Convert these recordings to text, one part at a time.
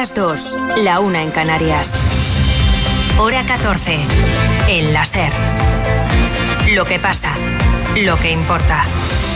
las 2, la 1 en Canarias. Hora 14, en la SER. Lo que pasa, lo que importa.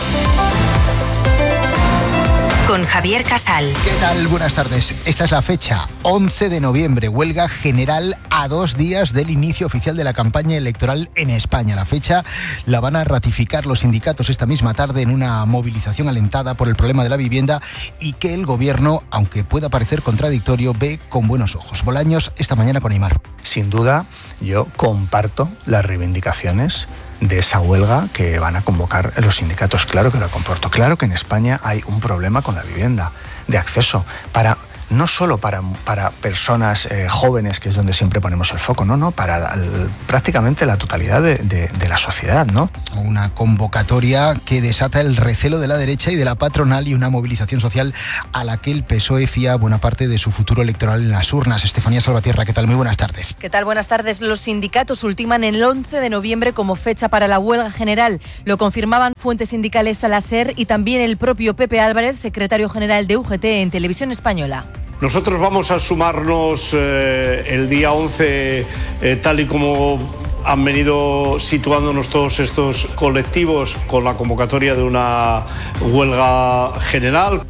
Con Javier Casal. ¿Qué tal? Buenas tardes. Esta es la fecha, 11 de noviembre, huelga general a 2 días del inicio oficial de la campaña electoral en España. La fecha la van a ratificar los sindicatos esta misma tarde en una movilización alentada por el problema de la vivienda y que el gobierno, aunque pueda parecer contradictorio, ve con buenos ojos. Bolaños, esta mañana con Aimar. Sin duda, yo comparto las reivindicaciones de esa huelga que van a convocar los sindicatos. Claro que lo comporto. Claro que en España hay un problema con la vivienda, de acceso, no solo para personas jóvenes, que es donde siempre ponemos el foco, no, para prácticamente la totalidad de la sociedad, ¿no? Una convocatoria que desata el recelo de la derecha y de la patronal y una movilización social a la que el PSOE fía buena parte de su futuro electoral en las urnas. Estefanía Salvatierra, ¿qué tal? Muy buenas tardes. ¿Qué tal? Buenas tardes. Los sindicatos ultiman el 11 de noviembre como fecha para la huelga general. Lo confirmaban fuentes sindicales a la SER y también el propio Pepe Álvarez, secretario general de UGT en Televisión Española. Nosotros vamos a sumarnos el día 11, tal y como han venido situándonos todos estos colectivos con la convocatoria de una huelga general.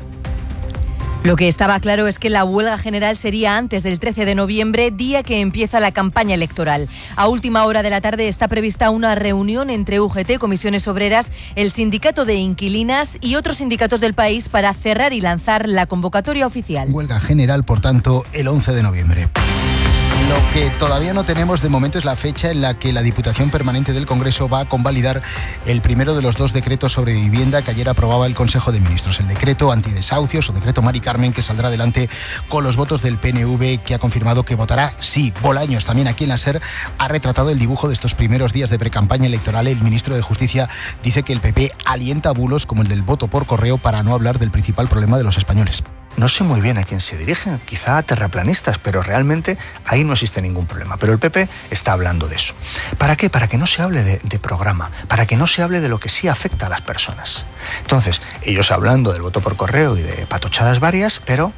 Lo que estaba claro es que la huelga general sería antes del 13 de noviembre, día que empieza la campaña electoral. A última hora de la tarde está prevista una reunión entre UGT, Comisiones Obreras, el Sindicato de Inquilinas y otros sindicatos del país para cerrar y lanzar la convocatoria oficial. Huelga general, por tanto, el 11 de noviembre. Lo que todavía no tenemos de momento es la fecha en la que la Diputación Permanente del Congreso va a convalidar el primero de los 2 decretos sobre vivienda que ayer aprobaba el Consejo de Ministros. El decreto antidesahucios o decreto Mari Carmen, que saldrá adelante con los votos del PNV, que ha confirmado que votará sí. Bolaños, también aquí en la SER, ha retratado el dibujo de estos primeros días de precampaña electoral. El ministro de Justicia dice que el PP alienta bulos como el del voto por correo, para no hablar del principal problema de los españoles. No sé muy bien a quién se dirigen, quizá a terraplanistas, pero realmente ahí no existe ningún problema. Pero el PP está hablando de eso. ¿Para qué? Para que no se hable de programa, para que no se hable de lo que sí afecta a las personas. Entonces, ellos hablando del voto por correo y de patochadas varias, pero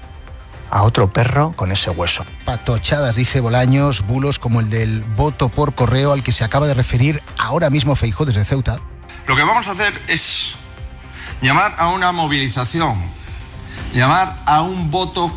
a otro perro con ese hueso. Patochadas, dice Bolaños, bulos como el del voto por correo al que se acaba de referir ahora mismo Feijóo desde Ceuta. Lo que vamos a hacer es llamar a una movilización, llamar a un voto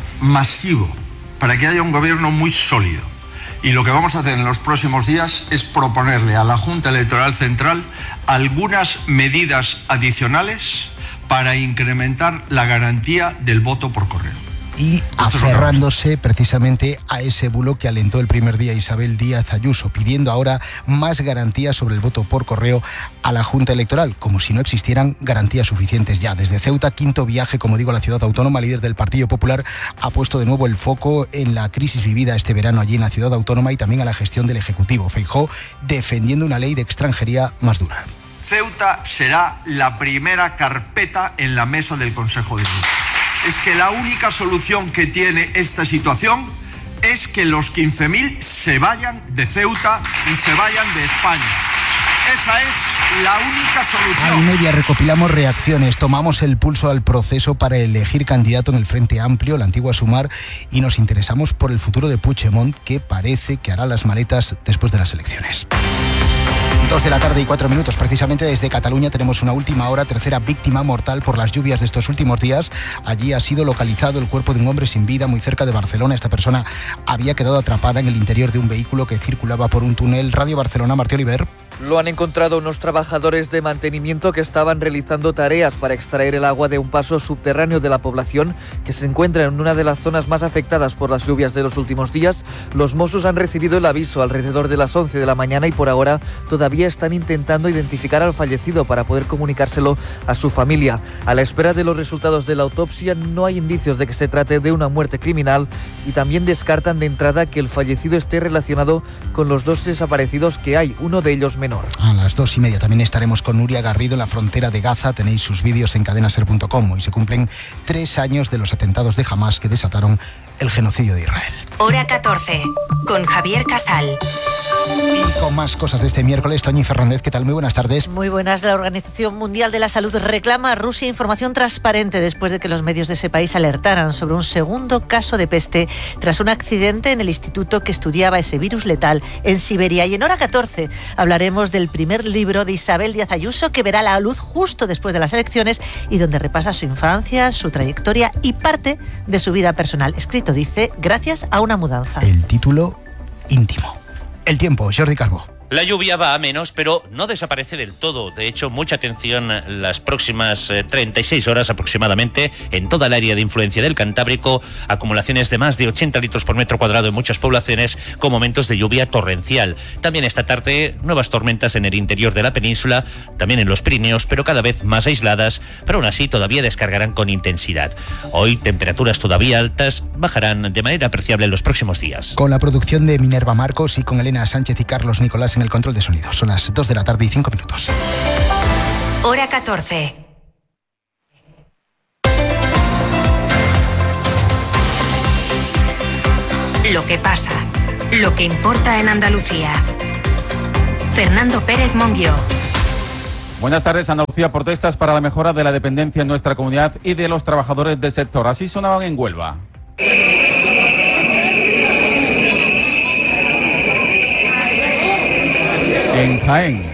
masivo para que haya un gobierno muy sólido. Y lo que vamos a hacer en los próximos días es proponerle a la Junta Electoral Central algunas medidas adicionales para incrementar la garantía del voto por correo. Y aferrándose precisamente a ese bulo que alentó el primer día Isabel Díaz Ayuso, pidiendo ahora más garantías sobre el voto por correo a la Junta Electoral, como si no existieran garantías suficientes ya. Desde Ceuta, quinto viaje, como digo, a la ciudad autónoma, líder del Partido Popular, ha puesto de nuevo el foco en la crisis vivida este verano allí en la ciudad autónoma y también a la gestión del Ejecutivo. Feijóo defendiendo una ley de extranjería más dura. Ceuta será la primera carpeta en la mesa del Consejo de Ministros. Es que la única solución que tiene esta situación es que los 15.000 se vayan de Ceuta y se vayan de España. Esa es la única solución. A media recopilamos reacciones, tomamos el pulso al proceso para elegir candidato en el Frente Amplio, la antigua Sumar, y nos interesamos por el futuro de Puigdemont, que parece que hará las maletas después de las elecciones. 2 de la tarde y 4 minutos. Precisamente desde Cataluña tenemos una última hora, tercera víctima mortal por las lluvias de estos últimos días. Allí ha sido localizado el cuerpo de un hombre sin vida muy cerca de Barcelona. Esta persona había quedado atrapada en el interior de un vehículo que circulaba por un túnel. Radio Barcelona, Martí Oliver. Lo han encontrado unos trabajadores de mantenimiento que estaban realizando tareas para extraer el agua de un paso subterráneo de la población que se encuentra en una de las zonas más afectadas por las lluvias de los últimos días. Los Mossos han recibido el aviso alrededor de las 11 de la mañana y por ahora todavía están intentando identificar al fallecido para poder comunicárselo a su familia. A la espera de los resultados de la autopsia no hay indicios de que se trate de una muerte criminal y también descartan de entrada que el fallecido esté relacionado con los 2 desaparecidos que hay, uno de ellos menor. A las 2:30 también estaremos con Nuria Garrido en la frontera de Gaza. Tenéis sus vídeos en cadenaser.com. Hoy se cumplen 3 años de los atentados de Hamás que desataron el genocidio de Israel. Hora 14, con Javier Casal. Y con más cosas de este miércoles, Toñi Fernández, ¿qué tal? Muy buenas tardes. Muy buenas. La Organización Mundial de la Salud reclama a Rusia información transparente después de que los medios de ese país alertaran sobre un segundo caso de peste tras un accidente en el instituto que estudiaba ese virus letal en Siberia. Y en Hora 14 hablaremos del primer libro de Isabel Díaz Ayuso, que verá la luz justo después de las elecciones y donde repasa su infancia, su trayectoria y parte de su vida personal. Escrito, dice, gracias a una mudanza. El título íntimo. El tiempo, Jordi Calvo. La lluvia va a menos, pero no desaparece del todo. De hecho, mucha atención las próximas 36 horas aproximadamente en toda el área de influencia del Cantábrico. Acumulaciones de más de 80 litros por metro cuadrado en muchas poblaciones, con momentos de lluvia torrencial. También esta tarde, nuevas tormentas en el interior de la península, también en los Pirineos, pero cada vez más aisladas, pero aún así todavía descargarán con intensidad. Hoy, temperaturas todavía altas bajarán de manera apreciable en los próximos días. Con la producción de Minerva Marcos y con Elena Sánchez y Carlos Nicolás en el control de sonido. Son las 2 de la tarde y 5 minutos. Hora 14. Lo que pasa, lo que importa en Andalucía. Fernando Pérez Monguió. Buenas tardes. Andalucía, protestas para la mejora de la dependencia en nuestra comunidad y de los trabajadores del sector. Así sonaban en Huelva. En Jaén.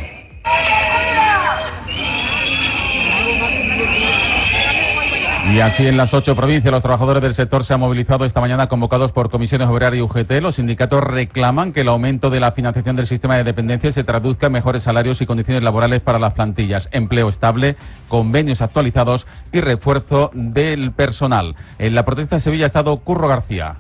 Y así en las 8 provincias los trabajadores del sector se han movilizado esta mañana convocados por Comisiones Obrera y UGT. Los sindicatos reclaman que el aumento de la financiación del sistema de dependencia se traduzca en mejores salarios y condiciones laborales para las plantillas, empleo estable, convenios actualizados y refuerzo del personal. En la protesta en Sevilla ha estado Curro García.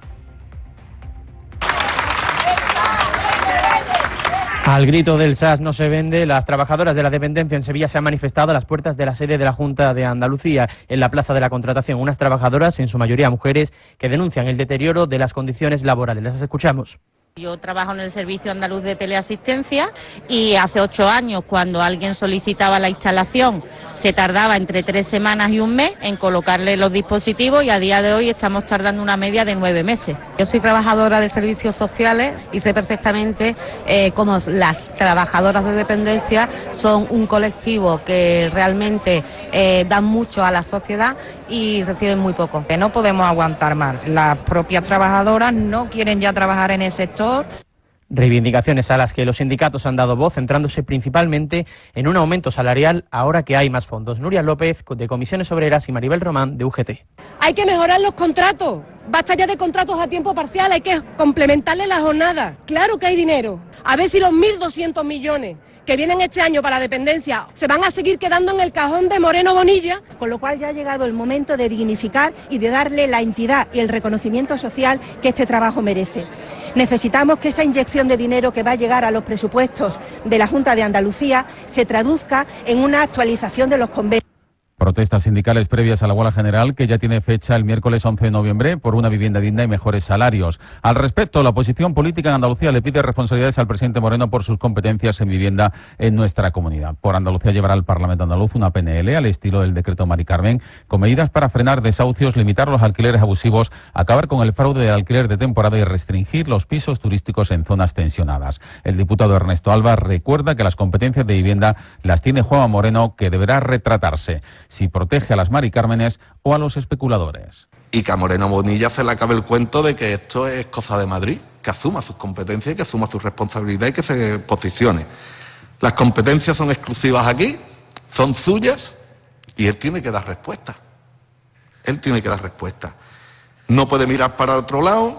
Al grito del SAS no se vende, las trabajadoras de la dependencia en Sevilla se han manifestado a las puertas de la sede de la Junta de Andalucía, en la Plaza de la Contratación. Unas trabajadoras, en su mayoría mujeres, que denuncian el deterioro de las condiciones laborales. Las escuchamos. Yo trabajo en el Servicio Andaluz de Teleasistencia y hace 8 años, cuando alguien solicitaba la instalación, se tardaba entre 3 semanas y un mes en colocarle los dispositivos y a día de hoy estamos tardando una media de 9 meses. Yo soy trabajadora de servicios sociales y sé perfectamente cómo las trabajadoras de dependencia son un colectivo que realmente dan mucho a la sociedad y reciben muy poco. Que no podemos aguantar más. Las propias trabajadoras no quieren ya trabajar en el sector. Reivindicaciones a las que los sindicatos han dado voz, centrándose principalmente en un aumento salarial ahora que hay más fondos. Nuria López, de Comisiones Obreras, y Maribel Román, de UGT. Hay que mejorar los contratos. Basta ya de contratos a tiempo parcial, hay que complementarle la jornada. Claro que hay dinero. A ver si los 1.200 millones que vienen este año para la dependencia se van a seguir quedando en el cajón de Moreno Bonilla. Con lo cual ya ha llegado el momento de dignificar y de darle la entidad y el reconocimiento social que este trabajo merece. Necesitamos que esa inyección de dinero que va a llegar a los presupuestos de la Junta de Andalucía se traduzca en una actualización de los convenios. Protestas sindicales previas a la huelga general, que ya tiene fecha el miércoles 11 de noviembre, por una vivienda digna y mejores salarios. Al respecto, la oposición política en Andalucía le pide responsabilidades al presidente Moreno por sus competencias en vivienda en nuestra comunidad. Por Andalucía llevará al Parlamento andaluz una PNL al estilo del decreto Mari Carmen, con medidas para frenar desahucios, limitar los alquileres abusivos, acabar con el fraude del alquiler de temporada y restringir los pisos turísticos en zonas tensionadas. El diputado Ernesto Alba recuerda que las competencias de vivienda las tiene Juanma Moreno, que deberá retratarse si protege a las Mari Cármenes o a los especuladores. Y que a Moreno Bonilla se le acabe el cuento de que esto es cosa de Madrid, que asuma sus competencias y que asuma su responsabilidad y que se posicione. Las competencias son exclusivas aquí, son suyas y él tiene que dar respuesta. Él tiene que dar respuesta. No puede mirar para otro lado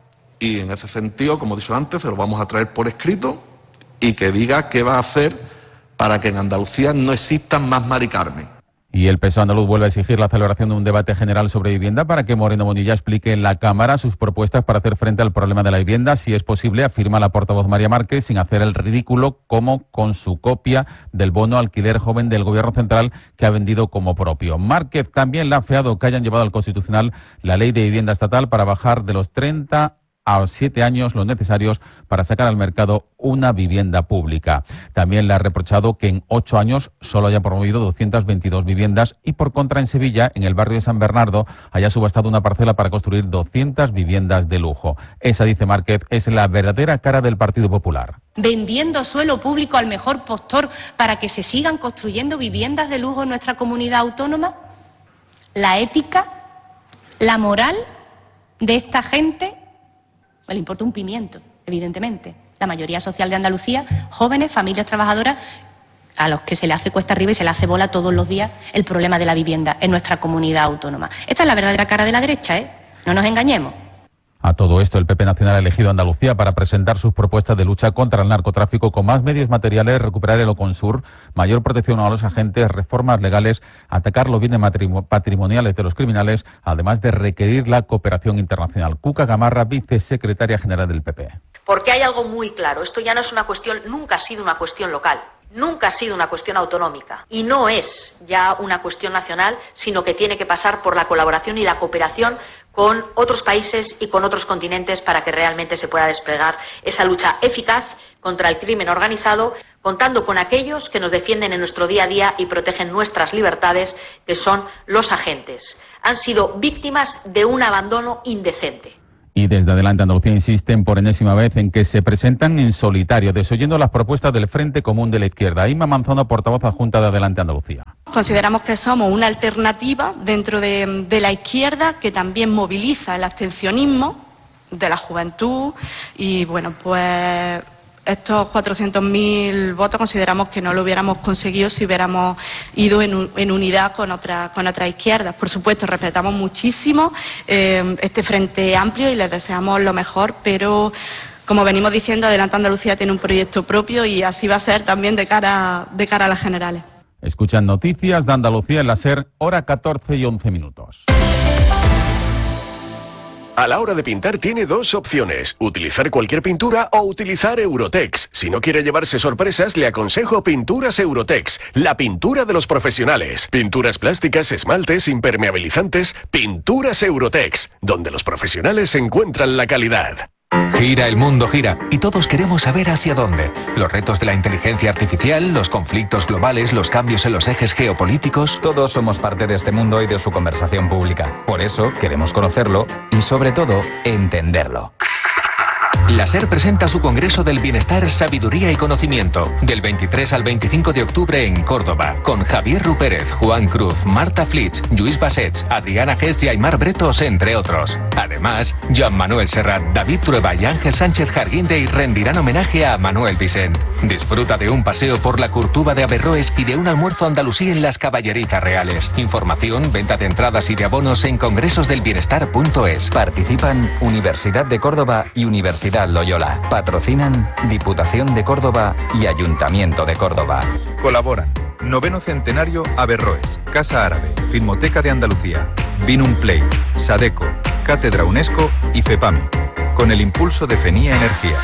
y en ese sentido, como he dicho antes, se lo vamos a traer por escrito y que diga qué va a hacer para que en Andalucía no existan más Mari Carmen. Y el PSOE andaluz vuelve a exigir la celebración de un debate general sobre vivienda para que Moreno Bonilla explique en la Cámara sus propuestas para hacer frente al problema de la vivienda, si es posible, afirma la portavoz María Márquez, sin hacer el ridículo como con su copia del bono alquiler joven del Gobierno central que ha vendido como propio. Márquez también le ha afeado que hayan llevado al Constitucional la ley de vivienda estatal para bajar de los 30 a 7 años los necesarios para sacar al mercado una vivienda pública. También le ha reprochado que en 8 años solo haya promovido 222 viviendas y por contra en Sevilla, en el barrio de San Bernardo, haya subastado una parcela para construir 200 viviendas de lujo. Esa, dice Márquez, es la verdadera cara del Partido Popular. Vendiendo suelo público al mejor postor para que se sigan construyendo viviendas de lujo en nuestra comunidad autónoma. La ética, la moral de esta gente, pues le importa un pimiento, evidentemente. La mayoría social de Andalucía, jóvenes, familias trabajadoras, a los que se le hace cuesta arriba y se le hace bola todos los días el problema de la vivienda en nuestra comunidad autónoma. Esta es la verdadera cara de la derecha, ¿eh? No nos engañemos. A todo esto, el PP Nacional ha elegido Andalucía para presentar sus propuestas de lucha contra el narcotráfico con más medios materiales, recuperar el Oconsur, mayor protección a los agentes, reformas legales, atacar los bienes patrimoniales de los criminales, además de requerir la cooperación internacional. Cuca Gamarra, vicesecretaria general del PP. Porque hay algo muy claro, esto ya no es una cuestión, nunca ha sido una cuestión local. Nunca ha sido una cuestión autonómica y no es ya una cuestión nacional, sino que tiene que pasar por la colaboración y la cooperación con otros países y con otros continentes para que realmente se pueda desplegar esa lucha eficaz contra el crimen organizado, contando con aquellos que nos defienden en nuestro día a día y protegen nuestras libertades, que son los agentes. Han sido víctimas de un abandono indecente. Y desde Adelante Andalucía insisten por enésima vez en que se presentan en solitario, desoyendo las propuestas del Frente Común de la Izquierda. Inma Manzano, portavoz adjunta de Adelante Andalucía. Consideramos que somos una alternativa dentro de la izquierda que también moviliza el abstencionismo de la juventud y, bueno, pues estos 400.000 votos consideramos que no lo hubiéramos conseguido si hubiéramos ido en unidad con otras izquierdas. Por supuesto, respetamos muchísimo este Frente Amplio y les deseamos lo mejor, pero como venimos diciendo, Adelante Andalucía tiene un proyecto propio y así va a ser también de cara a las generales. Escuchan noticias de Andalucía en la SER, hora 14 y 11 minutos. A la hora de pintar tiene dos opciones, utilizar cualquier pintura o utilizar Eurotex. Si no quiere llevarse sorpresas, le aconsejo Pinturas Eurotex, la pintura de los profesionales. Pinturas plásticas, esmaltes, impermeabilizantes, Pinturas Eurotex, donde los profesionales encuentran la calidad. Gira, el mundo gira, y todos queremos saber hacia dónde. Los retos de la inteligencia artificial, los conflictos globales, los cambios en los ejes geopolíticos. Todos somos parte de este mundo y de su conversación pública. Por eso queremos conocerlo y, sobre todo, entenderlo. La SER presenta su Congreso del Bienestar, Sabiduría y Conocimiento, del 23 al 25 de octubre en Córdoba, con Javier Rupérez, Juan Cruz, Marta Flitsch, Lluís Bassets, Adriana Gess y Aymar Bretos, entre otros. Además, Joan Manuel Serrat, David Trueba y Ángel Sánchez Jarguinde rendirán homenaje a Manuel Vicent. Disfruta de un paseo por la Curtuba de Averroes y de un almuerzo andalusí en las Caballerizas Reales. Información, venta de entradas y de abonos en congresosdelbienestar.es. Participan Universidad de Córdoba y Universidad Loyola. Patrocinan Diputación de Córdoba y Ayuntamiento de Córdoba. Colaboran Noveno Centenario Averroes, Casa Árabe, Filmoteca de Andalucía, Vinum Play, Sadeco, Cátedra UNESCO y FEPAMI, con el impulso de FENIA Energía.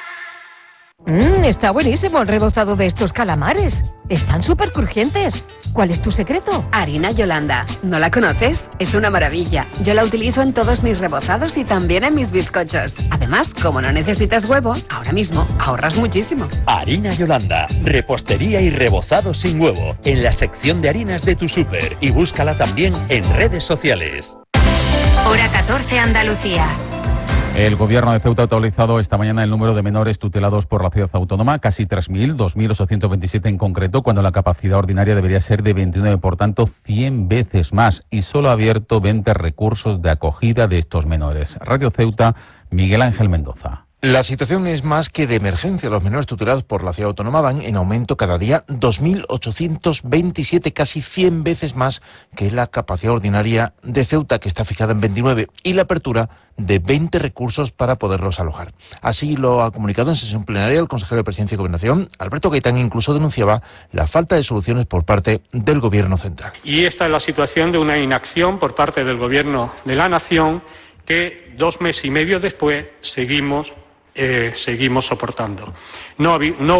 Está buenísimo el rebozado de estos calamares. Están súper crujientes. ¿Cuál es tu secreto? Harina Yolanda. ¿No la conoces? Es una maravilla. Yo la utilizo en todos mis rebozados y también en mis bizcochos. Además, como no necesitas huevo, ahora mismo ahorras muchísimo. Harina Yolanda. Repostería y rebozado sin huevo. En la sección de harinas de tu súper. Y búscala también en redes sociales. Hora 14 Andalucía. El Gobierno de Ceuta ha actualizado esta mañana el número de menores tutelados por la ciudad autónoma, casi 3.000, 2.827 en concreto, cuando la capacidad ordinaria debería ser de 29, por tanto 100 veces más, y solo ha abierto 20 recursos de acogida de estos menores. Radio Ceuta, Miguel Ángel Mendoza. La situación es más que de emergencia. Los menores tutelados por la ciudad autónoma van en aumento cada día, 2.827, casi 100 veces más que la capacidad ordinaria de Ceuta, que está fijada en 29, y la apertura de 20 recursos para poderlos alojar. Así lo ha comunicado en sesión plenaria el consejero de Presidencia y Gobernación, Alberto Gaitán. Incluso denunciaba la falta de soluciones por parte del Gobierno central. Y esta es la situación de una inacción por parte del Gobierno de la Nación que 2 meses y medio después seguimos soportando. No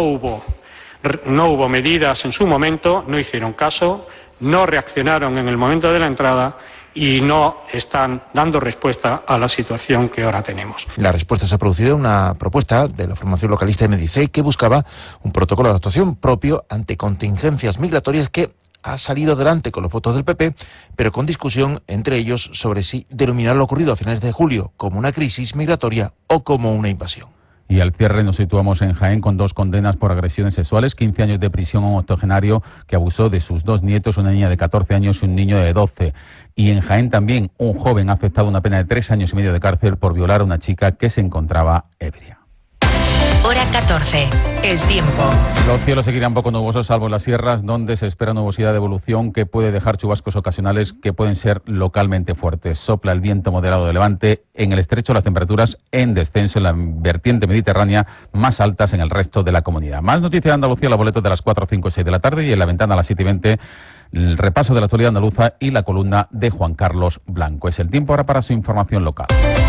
hubo medidas en su momento, no hicieron caso, no reaccionaron en el momento de la entrada y no están dando respuesta a la situación que ahora tenemos. La respuesta se ha producido en una propuesta de la formación localista MDC que buscaba un protocolo de actuación propio ante contingencias migratorias que ha salido adelante con los votos del PP, pero con discusión entre ellos sobre si denominar lo ocurrido a finales de julio como una crisis migratoria o como una invasión. Y al cierre nos situamos en Jaén con 2 condenas por agresiones sexuales, 15 años de prisión a un octogenario que abusó de sus 2 nietos, una niña de 14 años y un niño de 12. Y en Jaén también un joven ha aceptado una pena de 3 años y medio de cárcel por violar a una chica que se encontraba ebria. Hora 14. El tiempo. Los cielos seguirán poco nubosos, salvo en las sierras, donde se espera nubosidad de evolución que puede dejar chubascos ocasionales que pueden ser localmente fuertes. Sopla el viento moderado de levante. En el estrecho las temperaturas en descenso en la vertiente mediterránea, más altas en el resto de la comunidad. Más noticias de Andalucía, los boletos de las 4, 5 y 6 de la tarde y en la ventana a las 7 y 20, el repaso de la actualidad andaluza y la columna de Juan Carlos Blanco. Es el tiempo ahora para su información local.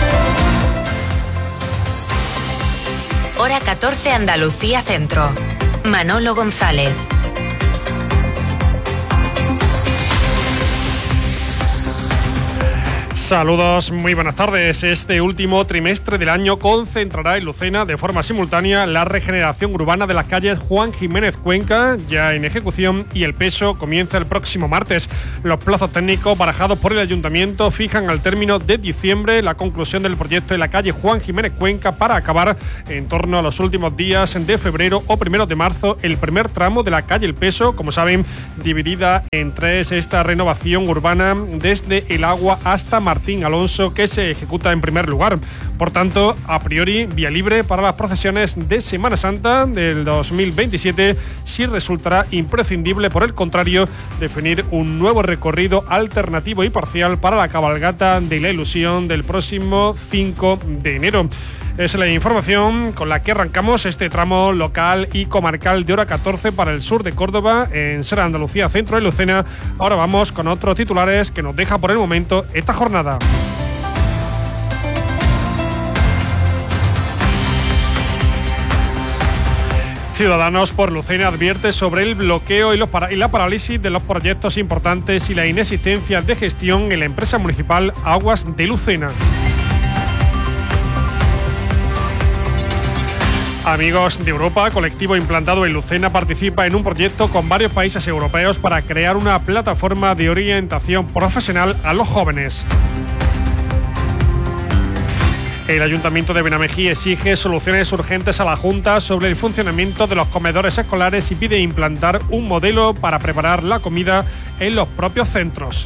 Hora 14 Andalucía Centro. Manolo González. Saludos, muy buenas tardes. Este último trimestre del año concentrará en Lucena de forma simultánea la regeneración urbana de las calles Juan Jiménez Cuenca, ya en ejecución, y El Peso comienza el próximo martes. Los plazos técnicos barajados por el Ayuntamiento fijan al término de diciembre la conclusión del proyecto en la calle Juan Jiménez Cuenca para acabar en torno a los últimos días de febrero o primeros de marzo el primer tramo de la calle El Peso, como saben, dividida en 3 esta renovación urbana desde El Agua hasta Martín Alonso, que se ejecuta en primer lugar. Por tanto, a priori, vía libre para las procesiones de Semana Santa del 2027, sí resultará imprescindible, por el contrario, definir un nuevo recorrido alternativo y parcial para la cabalgata de la Ilusión del próximo 5 de enero. Es la información con la que arrancamos este tramo local y comarcal de hora 14 para el sur de Córdoba, en Ser Andalucía Centro y Lucena. Ahora vamos con otros titulares que nos deja por el momento esta jornada. Ciudadanos por Lucena advierte sobre el bloqueo y la parálisis de los proyectos importantes y la inexistencia de gestión en la empresa municipal Aguas de Lucena. Amigos de Europa, colectivo implantado en Lucena, participa en un proyecto con varios países europeos para crear una plataforma de orientación profesional a los jóvenes. El Ayuntamiento de Benamejí exige soluciones urgentes a la Junta sobre el funcionamiento de los comedores escolares y pide implantar un modelo para preparar la comida en los propios centros.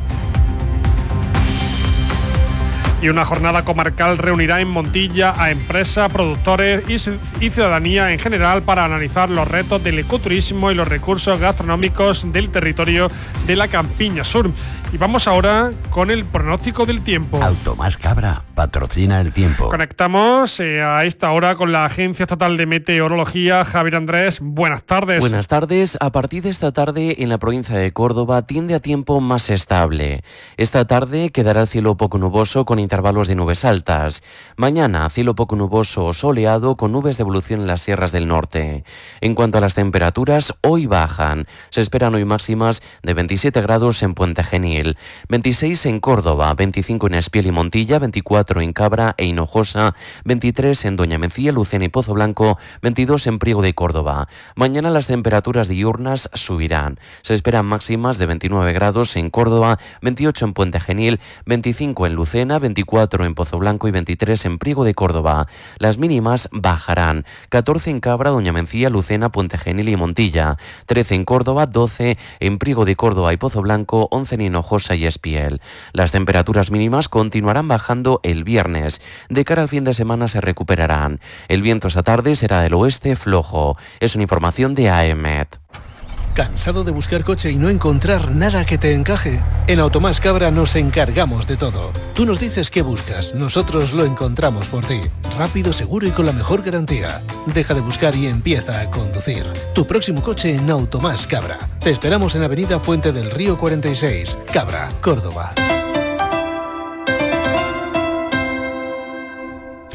Y una jornada comarcal reunirá en Montilla a empresas, productores y ciudadanía en general para analizar los retos del ecoturismo y los recursos gastronómicos del territorio de la Campiña Sur. Y vamos ahora con el pronóstico del tiempo. Automás Cabra patrocina el tiempo. Conectamos a esta hora con la Agencia Estatal de Meteorología. Javier Andrés, buenas tardes. Buenas tardes. A partir de esta tarde en la provincia de Córdoba tiende a tiempo más estable. Esta tarde quedará el cielo poco nuboso con intervalos de nubes altas. Mañana cielo poco nuboso o soleado con nubes de evolución en las sierras del norte. En cuanto a las temperaturas, hoy bajan. Se esperan hoy máximas de 27 grados en Puente Genil, 26 en Córdoba, 25 en Espiel y Montilla, 24 en Cabra e Hinojosa, 23 en Doña Mencía, Lucena y Pozo Blanco, 22 en Priego de Córdoba. Mañana las temperaturas diurnas subirán. Se esperan máximas de 29 grados en Córdoba, 28 en Puente Genil, 25 en Lucena, 24 en Pozo Blanco y 23 en Priego de Córdoba. Las mínimas bajarán. 14 en Cabra, Doña Mencía, Lucena, Puente Genil y Montilla. 13 en Córdoba, 12 en Priego de Córdoba y Pozo Blanco, 11 en Hinojosa y Espiel. Las temperaturas mínimas continuarán bajando el viernes. De cara al fin de semana se recuperarán. El viento esta tarde será del oeste flojo. Es una información de AEMET. ¿Cansado de buscar coche y no encontrar nada que te encaje? En Automás Cabra nos encargamos de todo. Tú nos dices qué buscas, nosotros lo encontramos por ti. Rápido, seguro y con la mejor garantía. Deja de buscar y empieza a conducir. Tu próximo coche en Automás Cabra. Te esperamos en Avenida Fuente del Río 46, Cabra, Córdoba.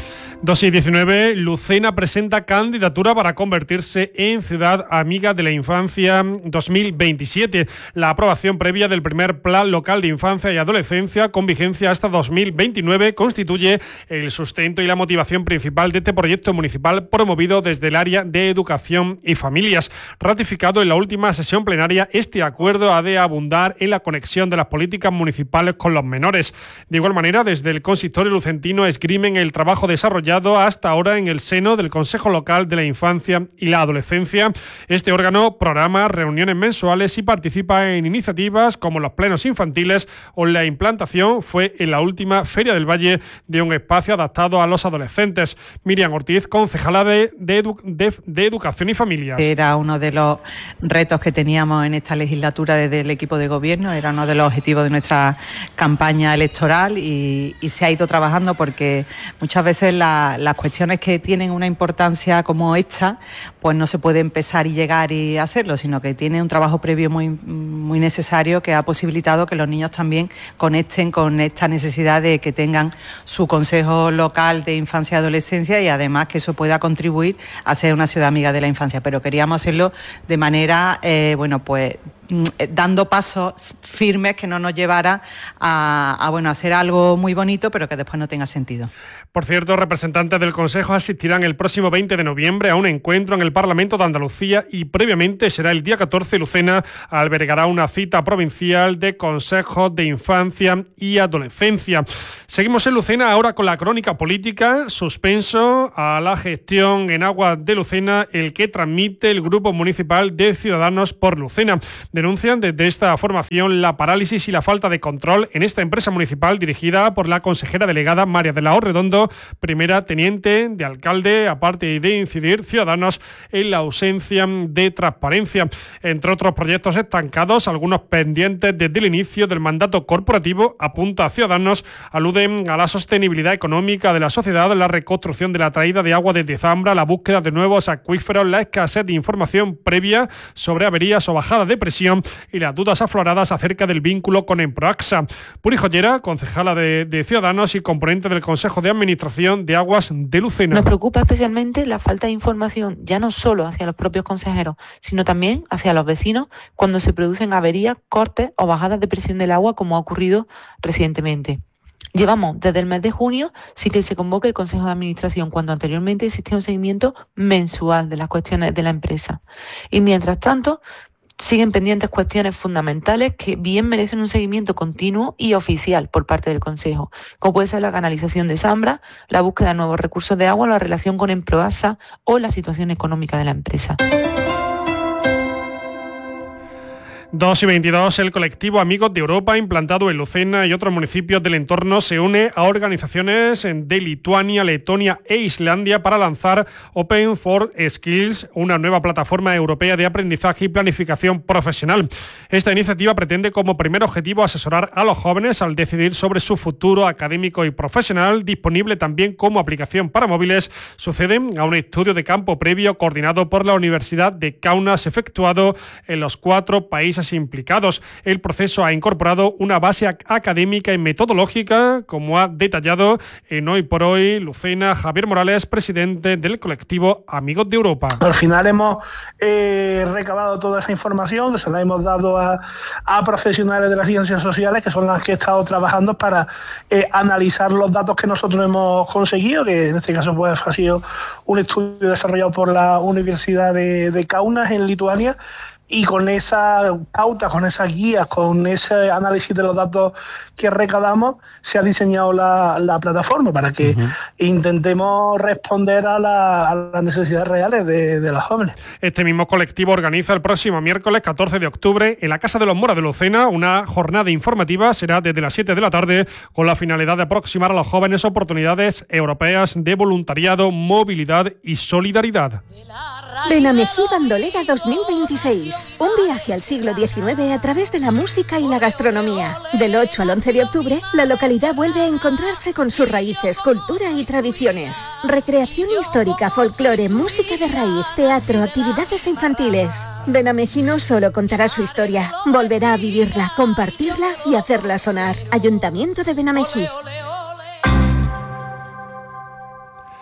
2:19, Lucena presenta candidatura para convertirse en Ciudad Amiga de la Infancia 2027. La aprobación previa del primer Plan Local de Infancia y Adolescencia, con vigencia hasta 2029, constituye el sustento y la motivación principal de este proyecto municipal promovido desde el área de Educación y Familias. Ratificado en la última sesión plenaria, este acuerdo ha de abundar en la conexión de las políticas municipales con los menores. De igual manera, desde el consistorio lucentino esgrimen el trabajo desarrollado hasta ahora en el seno del Consejo Local de la Infancia y la Adolescencia. Este órgano programa reuniones mensuales y participa en iniciativas como los plenos infantiles o la implantación, fue en la última Feria del Valle, de un espacio adaptado a los adolescentes. Miriam Ortiz, concejala de Educación y Familias. Era uno de los retos que teníamos en esta legislatura desde el equipo de gobierno, era uno de los objetivos de nuestra campaña electoral y se ha ido trabajando porque muchas veces las cuestiones que tienen una importancia como esta, pues no se puede empezar y llegar y hacerlo, sino que tiene un trabajo previo muy necesario que ha posibilitado que los niños también conecten con esta necesidad de que tengan su consejo local de infancia y adolescencia y además que eso pueda contribuir a ser una ciudad amiga de la infancia. Pero queríamos hacerlo de manera, dando pasos firmes que no nos llevara a hacer algo muy bonito, pero que después no tenga sentido. Por cierto, representantes del Consejo asistirán el próximo 20 de noviembre a un encuentro en el Parlamento de Andalucía y previamente será el día 14 Lucena albergará una cita provincial de consejos de infancia y adolescencia. Seguimos en Lucena ahora con la crónica política. Suspenso a la gestión en aguas de Lucena, el que transmite el Grupo Municipal de Ciudadanos por Lucena. Denuncian desde esta formación la parálisis y la falta de control en esta empresa municipal dirigida por la consejera delegada María de la O Redondo, primera teniente de alcalde, aparte de incidir Ciudadanos en la ausencia de transparencia. Entre otros proyectos estancados, algunos pendientes desde el inicio del mandato corporativo, apunta a Ciudadanos, aluden a la sostenibilidad económica de la sociedad, la reconstrucción de la traída de agua desde Zambra, la búsqueda de nuevos acuíferos, la escasez de información previa sobre averías o bajadas de presión y las dudas afloradas acerca del vínculo con Emproaxa. Puri Joyera, concejala de Ciudadanos y componente del Consejo de Administración de Aguas de Lucena. Nos preocupa especialmente la falta de información, ya no solo hacia los propios consejeros, sino también hacia los vecinos cuando se producen averías, cortes o bajadas de presión del agua, como ha ocurrido recientemente. Llevamos desde el mes de junio sin que se convoque el Consejo de Administración, cuando anteriormente existía un seguimiento mensual de las cuestiones de la empresa. Y mientras tanto, siguen pendientes cuestiones fundamentales que bien merecen un seguimiento continuo y oficial por parte del Consejo, como puede ser la canalización de Zambra, la búsqueda de nuevos recursos de agua, la relación con Emproaxa o la situación económica de la empresa. 2:22, el colectivo Amigos de Europa, implantado en Lucena y otros municipios del entorno, se une a organizaciones de Lituania, Letonia e Islandia para lanzar Open for Skills, una nueva plataforma europea de aprendizaje y planificación profesional. Esta iniciativa pretende como primer objetivo asesorar a los jóvenes al decidir sobre su futuro académico y profesional, disponible también como aplicación para móviles. Sucede a un estudio de campo previo coordinado por la Universidad de Kaunas, efectuado en los 4 países implicados. El proceso ha incorporado una base académica y metodológica, como ha detallado en Hoy por Hoy Lucena Javier Morales, presidente del colectivo Amigos de Europa. Al final hemos recabado toda esa información, se la hemos dado a profesionales de las ciencias sociales, que son las que he estado trabajando para analizar los datos que nosotros hemos conseguido, que en este caso pues ha sido un estudio desarrollado por la Universidad de Kaunas en Lituania. Y con esa pauta, con esas guías, con ese análisis de los datos que recabamos, se ha diseñado la plataforma para que intentemos responder a las necesidades reales de los jóvenes. Este mismo colectivo organiza el próximo miércoles 14 de octubre en la Casa de los Moras de Lucena una jornada informativa. Será desde las 7 de la tarde con la finalidad de aproximar a los jóvenes oportunidades europeas de voluntariado, movilidad y solidaridad. Benamejí Bandolera 2026. Un viaje al siglo XIX a través de la música y la gastronomía. Del 8 al 11 de octubre, la localidad vuelve a encontrarse con sus raíces, cultura y tradiciones. Recreación histórica, folclore, música de raíz, teatro, actividades infantiles. Benamejí no solo contará su historia, volverá a vivirla, compartirla y hacerla sonar. Ayuntamiento de Benamejí.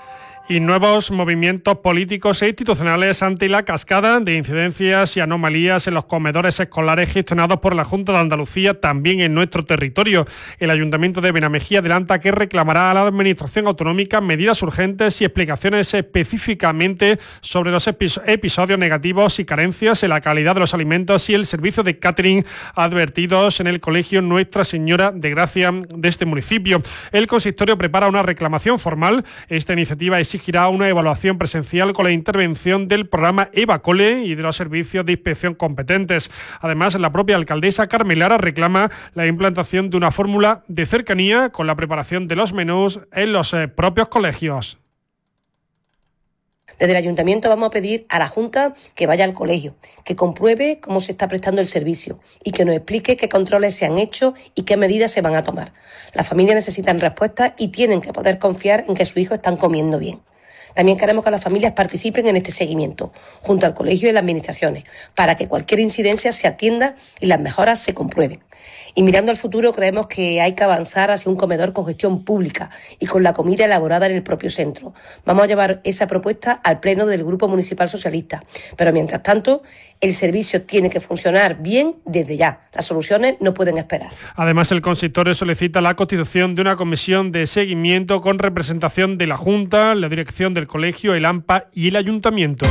Y nuevos movimientos políticos e institucionales ante la cascada de incidencias y anomalías en los comedores escolares gestionados por la Junta de Andalucía también en nuestro territorio. El Ayuntamiento de Benamejía adelanta que reclamará a la Administración Autonómica medidas urgentes y explicaciones específicamente sobre los episodios negativos y carencias en la calidad de los alimentos y el servicio de catering advertidos en el Colegio Nuestra Señora de Gracia de este municipio. El consistorio prepara una reclamación formal. Esta iniciativa exigirá una evaluación presencial con la intervención del programa EvaCole y de los servicios de inspección competentes. Además, la propia alcaldesa Carmen Lara reclama la implantación de una fórmula de cercanía con la preparación de los menús en los propios colegios. Desde el Ayuntamiento vamos a pedir a la Junta que vaya al colegio, que compruebe cómo se está prestando el servicio y que nos explique qué controles se han hecho y qué medidas se van a tomar. Las familias necesitan respuestas y tienen que poder confiar en que sus hijos están comiendo bien. También queremos que las familias participen en este seguimiento, junto al colegio y las administraciones, para que cualquier incidencia se atienda y las mejoras se comprueben. Y mirando al futuro, creemos que hay que avanzar hacia un comedor con gestión pública y con la comida elaborada en el propio centro. Vamos a llevar esa propuesta al Pleno del Grupo Municipal Socialista. Pero mientras tanto, el servicio tiene que funcionar bien desde ya. Las soluciones no pueden esperar. Además, el consistorio solicita la constitución de una comisión de seguimiento con representación de la Junta, la dirección del colegio, el AMPA y el Ayuntamiento.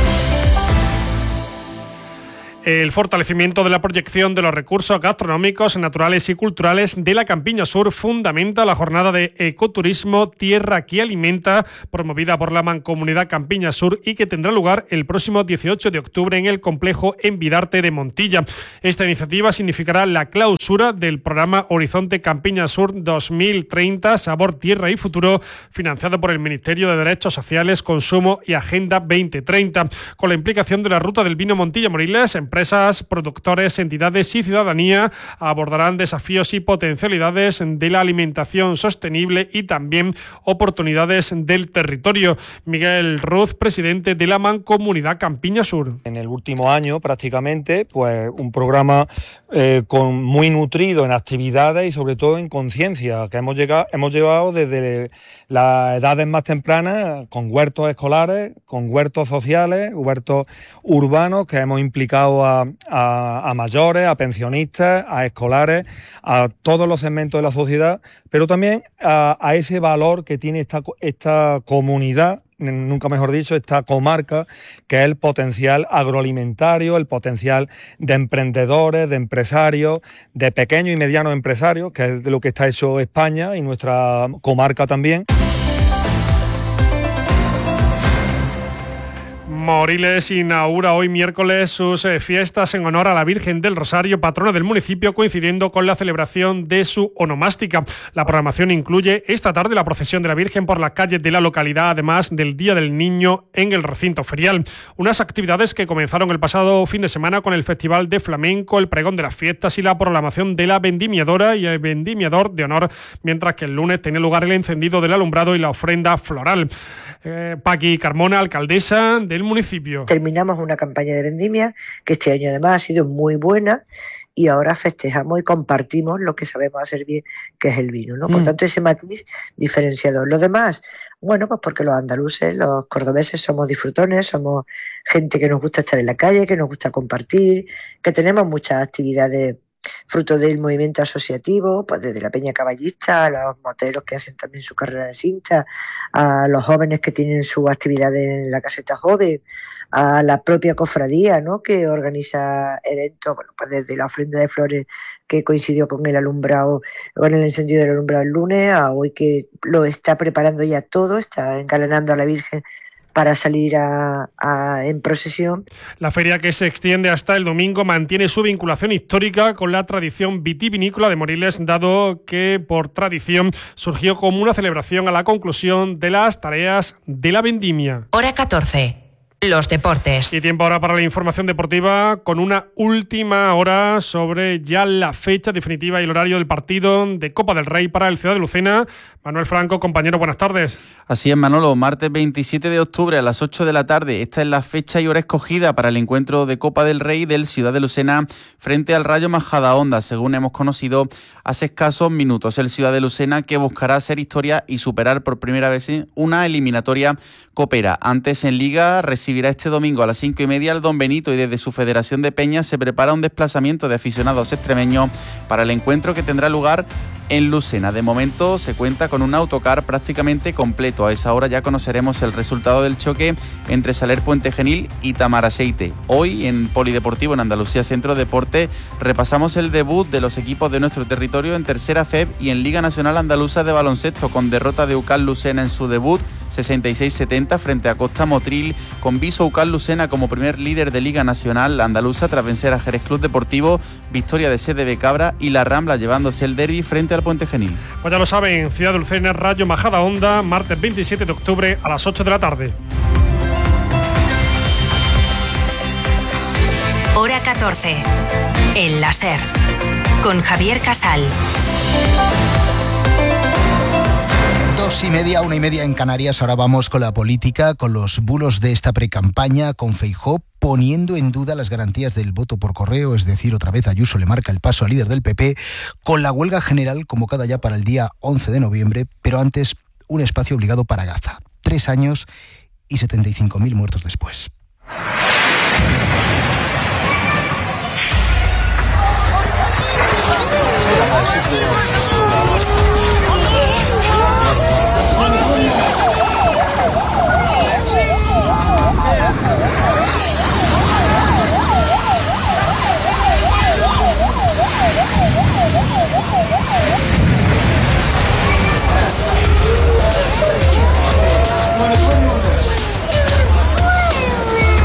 El fortalecimiento de la proyección de los recursos gastronómicos, naturales y culturales de la Campiña Sur fundamenta la jornada de ecoturismo Tierra que Alimenta, promovida por la Mancomunidad Campiña Sur y que tendrá lugar el próximo 18 de octubre en el complejo Envidarte de Montilla. Esta iniciativa significará la clausura del programa Horizonte Campiña Sur 2030, Sabor, Tierra y Futuro, financiado por el Ministerio de Derechos Sociales, Consumo y Agenda 2030, con la implicación de la Ruta del Vino Montilla-Moriles. Empresas, productores, entidades y ciudadanía abordarán desafíos y potencialidades de la alimentación sostenible y también oportunidades del territorio. Miguel Ruz, presidente de la Mancomunidad Campiña Sur. En el último año, prácticamente, pues un programa muy nutrido en actividades y sobre todo en conciencia, que hemos llevado desde las edades más tempranas, con huertos escolares, con huertos sociales, huertos urbanos, que hemos implicado a mayores, a pensionistas, a escolares, a todos los segmentos de la sociedad, pero también a ese valor que tiene esta comunidad, nunca mejor dicho, esta comarca, que es el potencial agroalimentario, el potencial de emprendedores, de empresarios, de pequeños y medianos empresarios, que es de lo que está hecho España y nuestra comarca también. Moriles inaugura hoy miércoles sus fiestas en honor a la Virgen del Rosario, patrona del municipio, coincidiendo con la celebración de su onomástica. La programación incluye esta tarde la procesión de la Virgen por las calles de la localidad, además del Día del Niño en el recinto ferial. Unas actividades que comenzaron el pasado fin de semana con el Festival de Flamenco, el pregón de las fiestas y la proclamación de la vendimiadora y el vendimiador de honor, mientras que el lunes tenía lugar el encendido del alumbrado y la ofrenda floral. Paqui Carmona, alcaldesa del municipio. Terminamos una campaña de vendimia que este año además ha sido muy buena y ahora festejamos y compartimos lo que sabemos hacer bien, que es el vino, ¿no? Por tanto, ese matiz diferenciador. Lo demás, bueno, pues porque los andaluces, los cordobeses somos disfrutones, somos gente que nos gusta estar en la calle, que nos gusta compartir, que tenemos muchas actividades fruto del movimiento asociativo, pues desde la peña caballista, a los moteros que hacen también su carrera de cinta, a los jóvenes que tienen su actividad en la caseta joven, a la propia cofradía, ¿no?, que organiza eventos, bueno, pues desde la ofrenda de flores que coincidió con el alumbrado, con el encendido del alumbrado el lunes, a hoy que lo está preparando ya todo, está engalanando a la Virgen para salir en procesión. La feria, que se extiende hasta el domingo, mantiene su vinculación histórica con la tradición vitivinícola de Moriles, dado que por tradición surgió como una celebración a la conclusión de las tareas de la vendimia. Hora 14. los deportes. Y tiempo ahora para la información deportiva con una última hora sobre ya la fecha definitiva y el horario del partido de Copa del Rey para el Ciudad de Lucena. Manuel Franco, compañero, buenas tardes. Así es, Manolo, martes 27 de octubre a las 8 de la tarde. Esta es la fecha y hora escogida para el encuentro de Copa del Rey del Ciudad de Lucena frente al Rayo Majadahonda, según hemos conocido hace escasos minutos. El Ciudad de Lucena que buscará hacer historia y superar por primera vez una eliminatoria copera. Antes en Liga recibirá este domingo a las 5:30 al Don Benito y desde su Federación de Peñas se prepara un desplazamiento de aficionados extremeños para el encuentro que tendrá lugar en Lucena. De momento se cuenta con un autocar prácticamente completo. A esa hora ya conoceremos el resultado del choque entre Saler Puente Genil y Tamaraceite. Hoy en Polideportivo, en Andalucía Centro Deporte, repasamos el debut de los equipos de nuestro territorio en Tercera FEB y en Liga Nacional Andaluza de Baloncesto, con derrota de UCAL Lucena en su debut 66-70 frente a Costa Motril, con viso UCAL Lucena como primer líder de Liga Nacional Andaluza tras vencer a Jerez Club Deportivo, victoria de CDB Cabra y La Rambla llevándose el derbi frente al Puente Genil. Pues ya lo saben, Ciudad de Lucena, Rayo Majadahonda, martes 27 de octubre a las 8 de la tarde. Hora 14, en la SER, con Javier Casal. 2:30, 1:30 en Canarias. Ahora vamos con la política, con los bulos de esta precampaña, con Feijóo poniendo en duda las garantías del voto por correo, es decir, otra vez Ayuso le marca el paso al líder del PP, con la huelga general convocada ya para el día 11 de noviembre, pero antes un espacio obligado para Gaza. 3 años y 75.000 muertos después.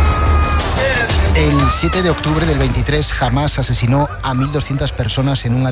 El 7 de octubre del 23, Hamás asesinó a 1.200 personas en un